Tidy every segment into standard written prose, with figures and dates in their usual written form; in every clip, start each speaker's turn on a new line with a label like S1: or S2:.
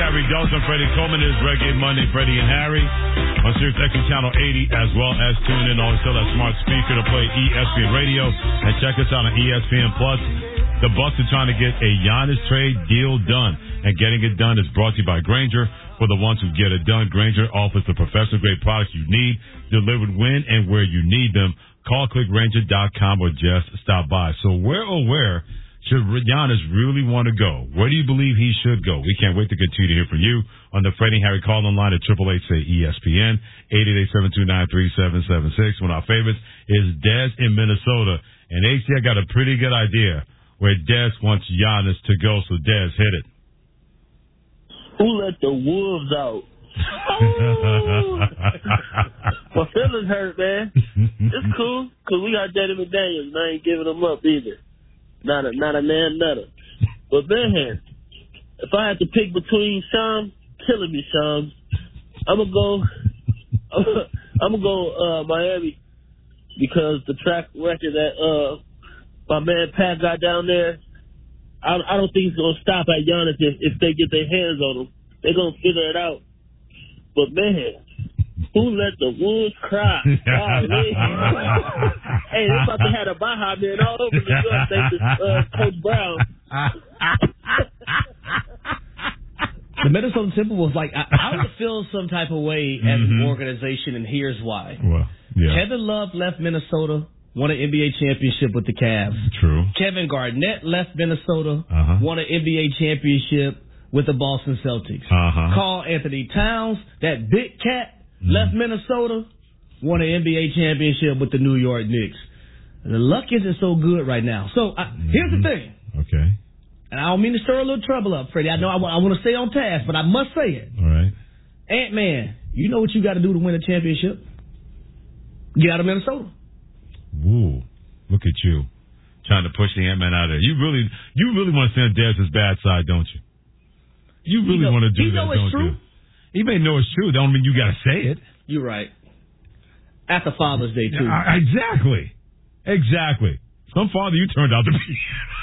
S1: Harry Dawson, Freddie Coleman is Reggae Monday, Freddie and Harry on Sirius XM Channel 80, as well as tune in on still a smart speaker to play ESPN Radio and check us out on ESPN Plus. The Bucks are trying to get a Giannis trade deal done, and getting it done is brought to you by Grainger. For the ones who get it done, Grainger offers the professional-grade products you need, delivered when and where you need them. Call clickgrainger.com or just stop by. So where should Giannis really want to go? Where do you believe he should go? We can't wait to continue to hear from you on the Freddie Harry call-in line at 888-SAY-ESPN, 888-729-3776. One of our favorites is Dez in Minnesota. And AC, I got a pretty good idea where Dez wants Giannis to go. So Dez, hit it.
S2: Who let the wolves out? My feelings hurt, man. It's cool, because we got Danny McDaniels, and I ain't giving him up either. Not a man nutter. But man, if I had to pick between Shams, killing me, Shams, I'm gonna go Miami, because the track record that my man Pat got down there, I don't think he's gonna stop at Giannis if they get their hands on him. They're gonna figure it out. But man, who let the wolves cry? Hey, they're about to have a Baja man all over New York thanks to Coach Brown.
S3: The Minnesota Timberwolves, like, I would feel some type of way as an organization, and here's why.
S1: Well, yeah.
S3: Kevin Love left Minnesota, won an NBA championship with the Cavs.
S1: True.
S3: Kevin Garnett left Minnesota, won an NBA championship with the Boston Celtics. Karl Anthony Towns, that big cat, left Minnesota, won an NBA championship with the New York Knicks. The luck isn't so good right now. So here's the thing.
S1: Okay.
S3: And I don't mean to stir a little trouble up, Freddie. I know I want to stay on task, but I must say it.
S1: All right.
S3: Ant-Man, you know what you got to do to win a championship? Get out of Minnesota.
S1: Woo. Look at you. Trying to push the Ant-Man out of there. You really want to stay on Dez's bad side, don't you? You really want to do that, don't you? He may know it's true. That don't mean you got to say it.
S3: You're right. After Father's Day, too.
S1: Exactly. Some father you turned out to be.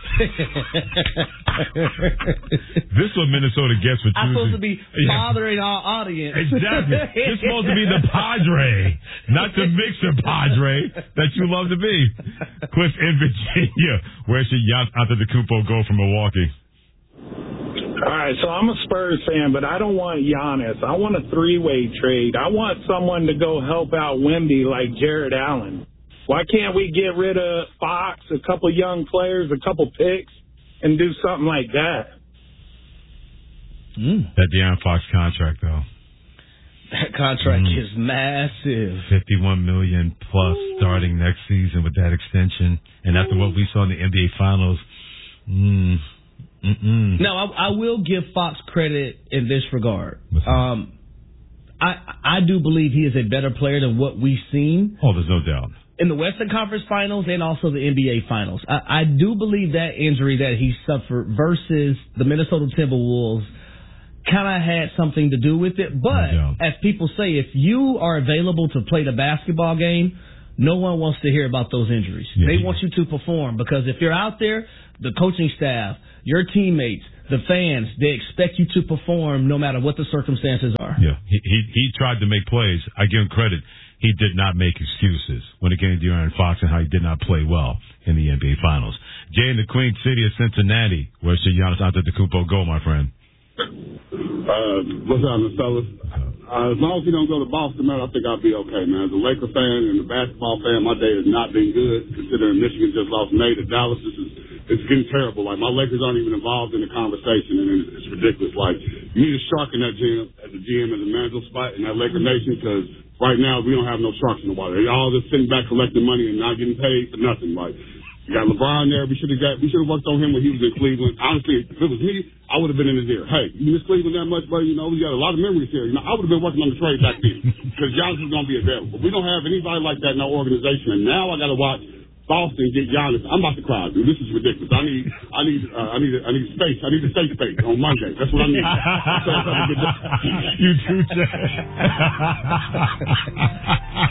S1: This is what Minnesota gets for choosing.
S3: I'm supposed to be fathering our audience.
S1: Exactly. You're supposed to be the Padre, not the mixer Padre that you love to be. Cliff in Virginia. Where should Giannis Antetokounmpo go from Milwaukee?
S4: All right, so I'm a Spurs fan, but I don't want Giannis. I want a three-way trade. I want someone to go help out Wemby like Jared Allen. Why can't we get rid of Fox, a couple young players, a couple picks, and do something like that?
S1: That De'Aaron Fox contract, though.
S3: That contract is massive.
S1: $51 million plus starting next season with that extension. And after what we saw in the NBA Finals,
S3: No, I will give Fox credit in this regard. I do believe he is a better player than what we've seen.
S1: Oh, there's no doubt.
S3: In the Western Conference Finals and also the NBA Finals. I do believe that injury that he suffered versus the Minnesota Timberwolves kind of had something to do with it. But as people say, if you are available to play the basketball game, no one wants to hear about those injuries. Yeah. They want you to perform, because if you're out there, the coaching staff, your teammates, the fans, they expect you to perform no matter what the circumstances are.
S1: Yeah, he tried to make plays. I give him credit. He did not make excuses when it came to De'Aaron Fox and how he did not play well in the NBA Finals. Jay in the Queen City of Cincinnati. Where should Giannis Antetokounmpo go, my friend?
S5: What's up, Mr. Fellas? As long as he don't go to Boston, man, I think I'll be okay, man. As a Laker fan and a basketball fan, my day has not been good, considering Michigan just lost Nate to Dallas. It's getting terrible. Like, my Lakers aren't even involved in the conversation, and it's ridiculous. Like, you need a shark in that gym, as a GM, as a manager spot in that Laker nation, because right now we don't have no sharks in the water. They're all just sitting back collecting money and not getting paid for nothing. Like, you got LeBron there. We should have worked on him when he was in Cleveland. Honestly, if it was me, I would have been in his ear. Hey, you miss Cleveland that much, buddy? You know, we got a lot of memories here. You know, I would have been working on the trade back then, because Giannis is going to be available. We don't have anybody like that in our organization, and now I got to watch Boston get Giannis. I'm about to cry, dude. This is ridiculous. I need space. I need a safe space on Monday. That's what I need.
S1: You too,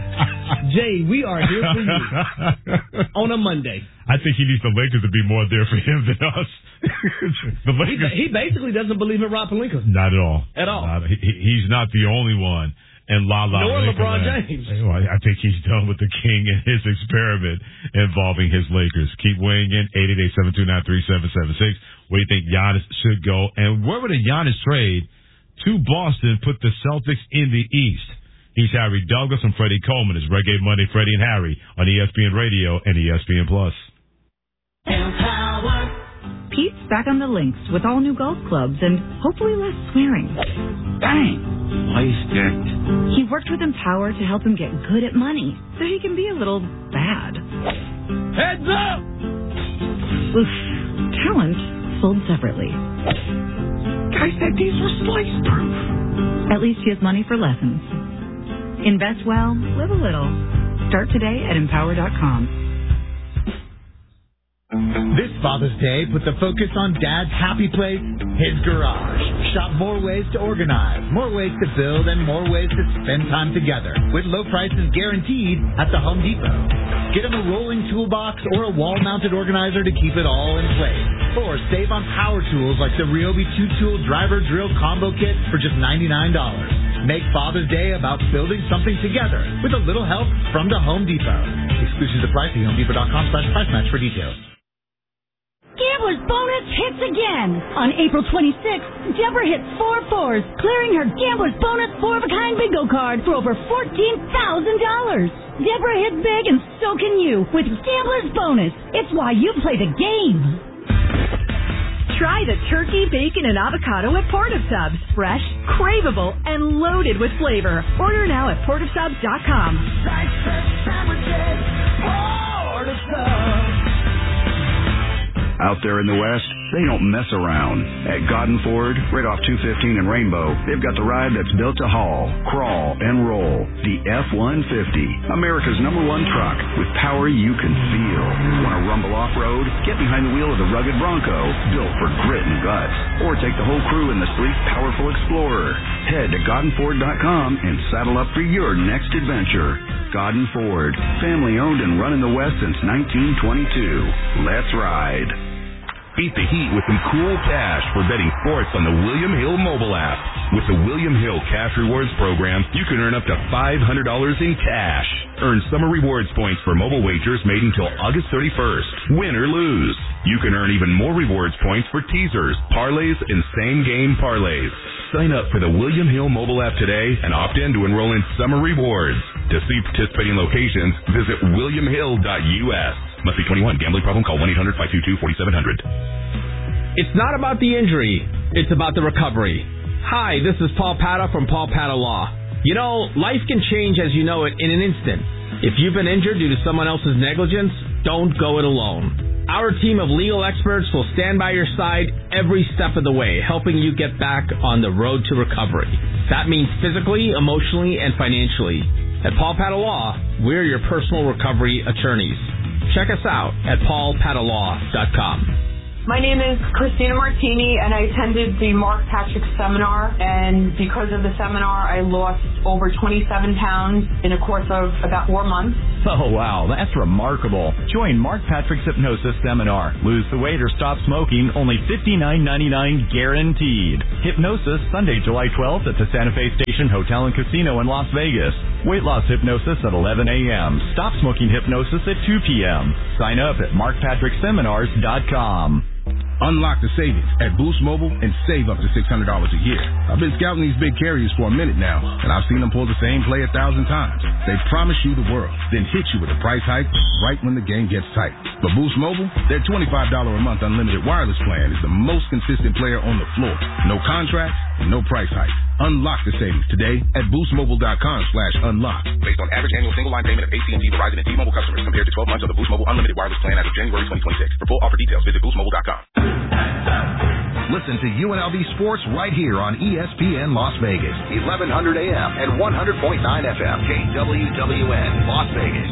S3: Jay, we are here for you on a Monday.
S1: I think he needs the Lakers to be more there for him than us. The Lakers,
S3: he basically doesn't believe in Rob Pelinka.
S1: Not at all.
S3: At all.
S1: He's not the only one. And nor
S3: LeBron James.
S1: I think he's done with the king and his experiment involving his Lakers. Keep weighing in, 888-729-3776. Where do you think Giannis should go? And where would a Giannis trade to Boston put the Celtics in the East? He's Harry Douglas and Freddie Coleman. It's Reggae Monday, Freddie and Harry on ESPN Radio and ESPN Plus.
S6: Pete's back on the links with all new golf clubs and hopefully less swearing.
S7: Dang! Wasted.
S6: He worked with Empower to help him get good at money, so he can be a little bad.
S7: Heads up!
S6: Oof. Talent sold separately.
S7: Guy said these were slice-proof.
S6: At least he has money for lessons. Invest well, live a little. Start today at Empower.com.
S8: This Father's Day, put the focus on Dad's happy place, his garage. Shop more ways to organize, more ways to build, and more ways to spend time together. With low prices guaranteed at the Home Depot. Get him a rolling toolbox or a wall-mounted organizer to keep it all in place. Or save on power tools like the Ryobi 2-tool driver drill combo kit for just $99. Make Father's Day about building something together with a little help from the Home Depot. Exclusions apply. See HomeDepot.com/price match for details.
S9: Gambler's Bonus hits again. On April 26th, Deborah hit 4 4s, clearing her Gambler's Bonus 4-of-a-kind bingo card for over $14,000. Deborah hit big and so can you with Gambler's Bonus. It's why you play the game. Try the turkey, bacon, and avocado at Portasubs. Fresh, craveable, and loaded with flavor. Order now at portasubs.com.
S10: Out there in the West, they don't mess around. At Godden Ford, right off 215 and Rainbow, they've got the ride that's built to haul, crawl, and roll. The F-150, America's #1 truck with power you can feel. Want to rumble off-road? Get behind the wheel of the rugged Bronco, built for grit and guts. Or take the whole crew in the sleek, powerful Explorer. Head to GoddenFord.com and saddle up for your next adventure. Godden Ford, family-owned and run in the West since 1922. Let's ride.
S11: Beat the heat with some cool cash for betting sports on the William Hill mobile app. With the William Hill Cash Rewards program, you can earn up to $500 in cash. Earn summer rewards points for mobile wagers made until August 31st. Win or lose. You can earn even more rewards points for teasers, parlays, and same-game parlays. Sign up for the William Hill mobile app today and opt in to enroll in summer rewards. To see participating locations, visit williamhill.us. Must be 21. Gambling problem? Call 1-800-522-4700.
S12: It's not about the injury. It's about the recovery. Hi, this is Paul Pata from Paul Pata Law. You know, life can change as you know it in an instant. If you've been injured due to someone else's negligence, don't go it alone. Our team of legal experts will stand by your side every step of the way, helping you get back on the road to recovery. That means physically, emotionally, and financially. At Paul Pata Law, we're your personal recovery attorneys. Check us out at paulpatalaw.com.
S13: My name is Christina Martini, and I attended the Mark Patrick seminar, and because of the seminar, I lost over 27 pounds in a course of about 4 months.
S14: Oh, wow, that's remarkable. Join Mark Patrick's Hypnosis Seminar. Lose the weight or stop smoking, only $59.99 guaranteed. Hypnosis, Sunday, July 12th at the Santa Fe Station Hotel and Casino in Las Vegas. Weight loss hypnosis at 11 a.m. Stop smoking hypnosis at 2 p.m. Sign up at markpatrickseminars.com.
S15: Unlock the savings at Boost Mobile and save up to $600 a year. I've been scouting these big carriers for a minute now, and I've seen them pull the same play 1,000 times. They promise you the world, then hit you with a price hike right when the game gets tight. But Boost Mobile, their $25 a month unlimited wireless plan is the most consistent player on the floor. No contracts and no price hike. Unlock the savings today at boostmobile.com/unlock.
S11: Based on average annual single line payment of AT&T, Verizon, and T-Mobile customers compared to 12 months of the Boost Mobile unlimited wireless plan as of January 2026. For full offer details, visit boostmobile.com.
S16: Listen to UNLV Sports right here on ESPN Las Vegas, 1100 AM and 100.9 FM, KWWN, Las Vegas.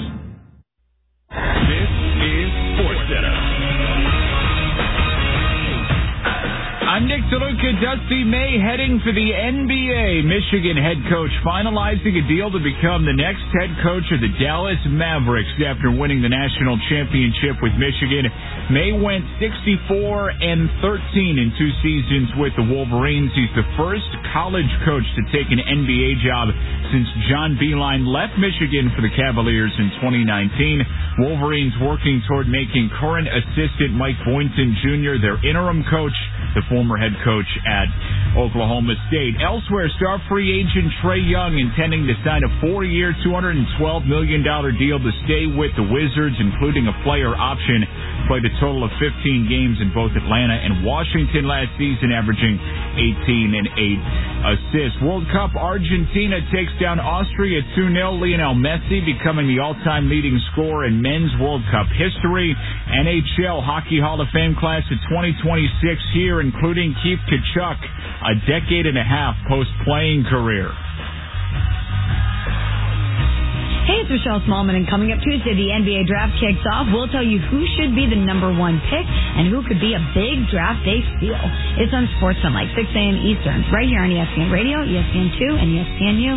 S11: This is Sports Center.
S17: I'm Nick DeLuca. Dusty May heading for the NBA. Michigan head coach finalizing a deal to become the next head coach of the Dallas Mavericks after winning the national championship with Michigan. May went 64-13 in 2 seasons with the Wolverines. He's the first college coach to take an NBA job since John Beilein left Michigan for the Cavaliers in 2019. Wolverines working toward making current assistant Mike Boynton Jr. their interim coach, the former head coach at Oklahoma State. Elsewhere, star free agent Trae Young intending to sign a 4-year, $212 million deal to stay with the Wizards, including a player option. Played a total of 15 games in both Atlanta and Washington last season, averaging 18 and 8 assists. World Cup, Argentina takes down Austria 2-0. Lionel Messi becoming the all-time leading scorer in men's World Cup history. NHL Hockey Hall of Fame class of 2026 here, including Keith Tkachuk, a decade and a half post-playing career.
S9: Hey, it's Rochelle Smallman, and coming up Tuesday, the NBA draft kicks off. We'll tell you who should be the number 1 pick and who could be a big draft day steal. It's on Sports Sunlight, 6 a.m. Eastern, right here on ESPN Radio, ESPN2, and ESPNU.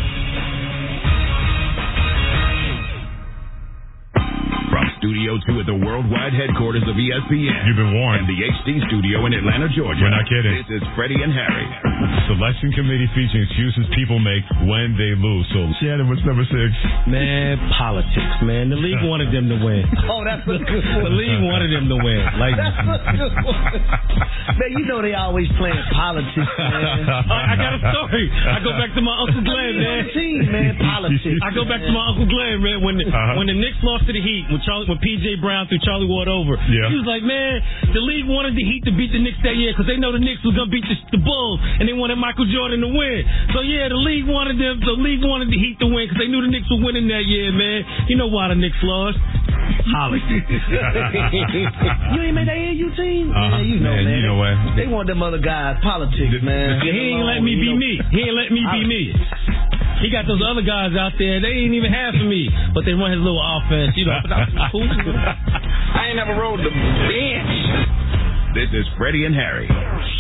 S11: From Studio 2 at the worldwide headquarters of ESPN.
S1: You've been warned.
S11: And the HD studio in Atlanta, Georgia.
S1: We're not kidding.
S11: This is Freddie and Harry.
S1: Selection committee featuring excuses people make when they lose. So, Shannon, what's number 6?
S18: Man, politics, man. The league wanted them to win.
S3: Oh, that's a good one.
S18: The league wanted them to win. Like,
S3: that's a good one. Man, you know they always playing politics, man.
S18: I got a story. I go back to my Uncle Glenn, man.
S3: Politics.
S18: I go back to my Uncle Glenn, man. When the Knicks lost to the Heat, when P.J. Brown threw Charlie Ward over, he was like, man, the league wanted the Heat to beat the Knicks that year because they know the Knicks was going to beat the Bulls, and they wanted Michael Jordan to win. So, yeah, the league wanted the Heat to win because they knew the Knicks were winning that year, man. You know why the Knicks lost? Politics.
S3: You ain't made that AAU team?
S1: Yeah,
S3: you know, man.
S1: You know what?
S3: They want them other guys. Politics, man.
S18: He ain't let me be me. He ain't let me be me. He got those other guys out there. They ain't even half of me, but they run his little offense. You know, cool.
S11: I ain't never rode the bench. This is Freddie and Harry.